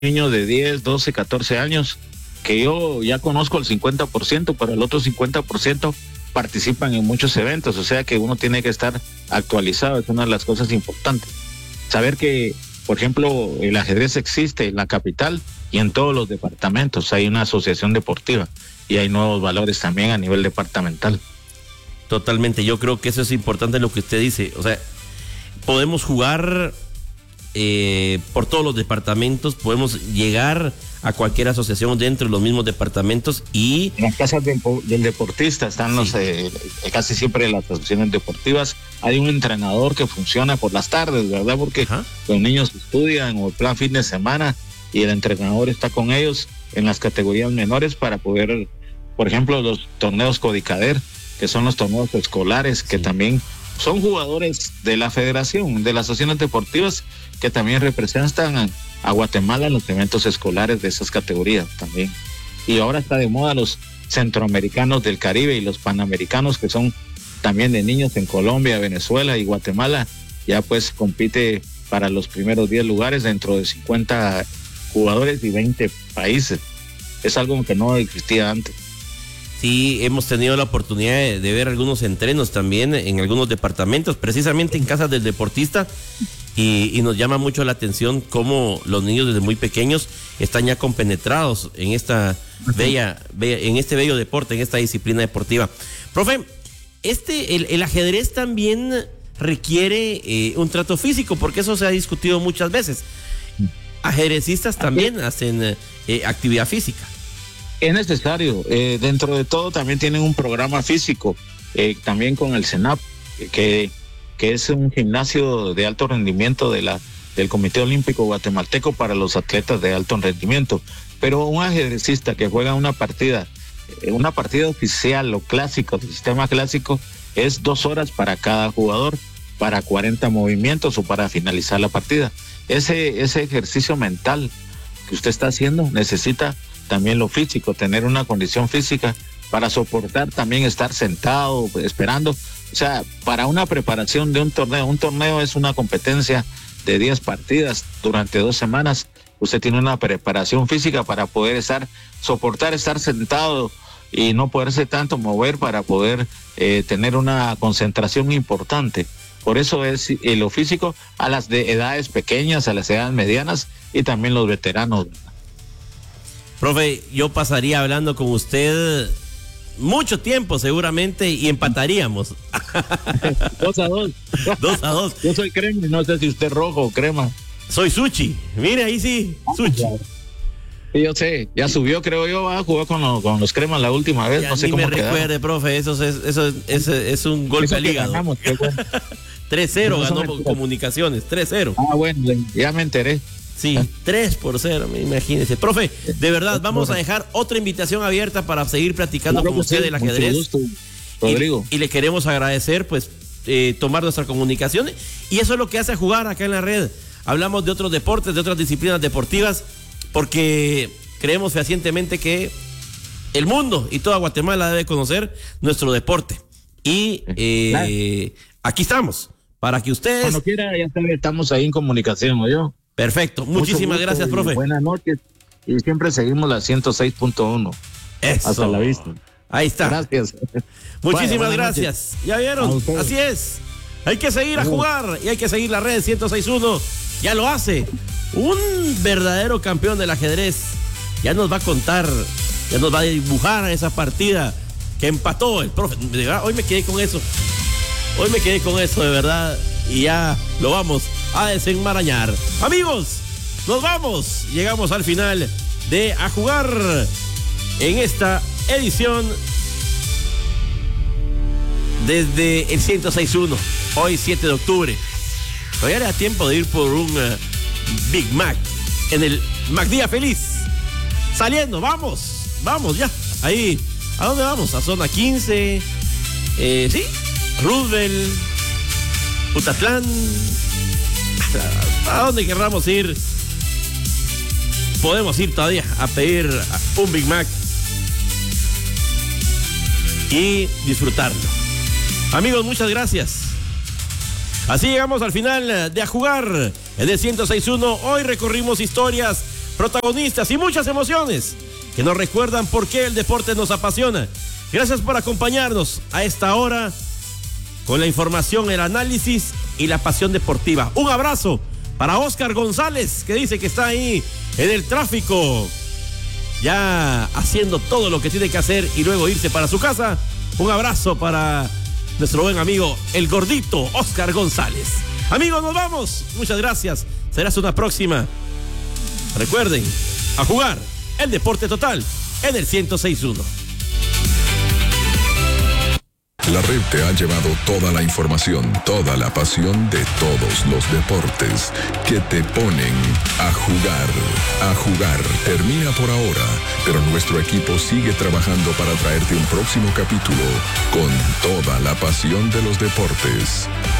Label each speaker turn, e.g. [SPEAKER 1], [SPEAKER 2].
[SPEAKER 1] niños de 10, 12, 14 años, que yo ya conozco el 50%, pero el otro 50% participan en muchos eventos, o sea que uno tiene que estar actualizado, es una de las cosas importantes. Saber que, por ejemplo, el ajedrez existe en la capital y en todos los departamentos, hay una asociación deportiva y hay nuevos valores también a nivel departamental.
[SPEAKER 2] Totalmente, yo creo que eso es importante lo que usted dice, o sea, podemos jugar por todos los departamentos, podemos llegar a cualquier asociación dentro de los mismos departamentos y...
[SPEAKER 1] En las casas del deportista están casi siempre las asociaciones deportivas, hay un entrenador que funciona por las tardes, ¿verdad? Porque los niños estudian o el plan fin de semana y el entrenador está con ellos en las categorías menores para poder, por ejemplo, los torneos Codicader, que son los torneos escolares, que también son jugadores de la federación, de las asociaciones deportivas, que también representan a Guatemala en los eventos escolares de esas categorías también. Y ahora está de moda los centroamericanos del Caribe y los panamericanos, que son también de niños en Colombia, Venezuela y Guatemala. Ya pues compite para los primeros 10 lugares dentro de 50 jugadores y 20 países. Es algo que no existía antes.
[SPEAKER 2] Sí, hemos tenido la oportunidad de ver algunos entrenos también en algunos departamentos, precisamente en casas del deportista, y nos llama mucho la atención cómo los niños desde muy pequeños están ya compenetrados en esta en este bello deporte, en esta disciplina deportiva. Profe, el ajedrez también requiere un trato físico, porque eso se ha discutido muchas veces. Ajedrecistas también hacen actividad física.
[SPEAKER 1] Es necesario, dentro de todo también tienen un programa físico, también con el CENAP, que es un gimnasio de alto rendimiento del Comité Olímpico Guatemalteco para los atletas de alto rendimiento. Pero un ajedrecista que juega una partida oficial o clásico, del sistema clásico, es 2 horas para cada jugador, para 40 movimientos o para finalizar la partida. Ese ejercicio mental que usted está haciendo necesita también lo físico, tener una condición física para soportar también estar sentado, esperando. O sea, para una preparación de un torneo es una competencia de 10 partidas durante 2 semanas. Usted tiene una preparación física para poder soportar estar sentado y no poderse tanto mover para poder tener una concentración importante. Por eso es lo físico a las de edades pequeñas, a las edades medianas y también los veteranos.
[SPEAKER 2] Profe, yo pasaría hablando con usted mucho tiempo seguramente y empataríamos.
[SPEAKER 1] 2-2.
[SPEAKER 2] 2-2.
[SPEAKER 1] Yo soy crema, no sé si usted es rojo o crema.
[SPEAKER 2] Soy Suchi, mire ahí sí, Suchi.
[SPEAKER 1] Sí, yo sé, ya subió, creo yo, jugó con los cremas la última vez,
[SPEAKER 2] ya
[SPEAKER 1] no sé cómo
[SPEAKER 2] me recuerde, profe, eso es un golpe al hígado. 3-0 ganó Comunicaciones, 3-0.
[SPEAKER 1] Ah, bueno, ya me enteré.
[SPEAKER 2] Sí, 3-0, imagínese. Profe, de verdad, vamos a dejar otra invitación abierta para seguir platicando con usted del ajedrez.
[SPEAKER 1] Gusto, Rodrigo.
[SPEAKER 2] Y le queremos agradecer, pues, tomar nuestra comunicación. Y eso es lo que hace jugar acá en la red. Hablamos de otros deportes, de otras disciplinas deportivas, porque creemos fehacientemente que el mundo y toda Guatemala debe conocer nuestro deporte. Y aquí estamos, para que ustedes...
[SPEAKER 1] Cuando quiera, ya estamos ahí en comunicación, ¿no? Yo.
[SPEAKER 2] Perfecto, muchísimas gracias, profe.
[SPEAKER 1] Buenas noches y siempre seguimos la 106.1. Hasta la vista.
[SPEAKER 2] Ahí está.
[SPEAKER 1] Gracias.
[SPEAKER 2] Muchísimas gracias. ¿Ya vieron? Así es. Hay que seguir a jugar y hay que seguir la red 106.1. Ya lo hace. Un verdadero campeón del ajedrez. Ya nos va a contar, ya nos va a dibujar esa partida que empató el profe. De verdad, hoy me quedé con eso. De verdad. Y ya lo vamos a desenmarañar. Amigos, nos vamos. Llegamos al final de A Jugar en esta edición desde el 106.1. Hoy 7 de octubre. Todavía le da tiempo de ir por un Big Mac en el MacDía Feliz. Saliendo, vamos ya. Ahí, ¿a dónde vamos? A zona 15. Sí, Roosevelt, Utatlán, a donde querramos ir, podemos ir todavía a pedir un Big Mac y disfrutarlo. Amigos, muchas gracias. Así llegamos al final de A Jugar en el 106.1. Hoy recorrimos historias protagonistas y muchas emociones que nos recuerdan por qué el deporte nos apasiona. Gracias por acompañarnos a esta hora con la información, el análisis y la pasión deportiva. Un abrazo para Oscar González, que dice que está ahí en el tráfico, ya haciendo todo lo que tiene que hacer y luego irse para su casa. Un abrazo para nuestro buen amigo, el gordito Oscar González. Amigos, nos vamos. Muchas gracias. Será hasta una próxima. Recuerden, a jugar el deporte total en el 106.1.
[SPEAKER 3] La red te ha llevado toda la información, toda la pasión de todos los deportes que te ponen a jugar. A jugar termina por ahora, pero nuestro equipo sigue trabajando para traerte un próximo capítulo con toda la pasión de los deportes.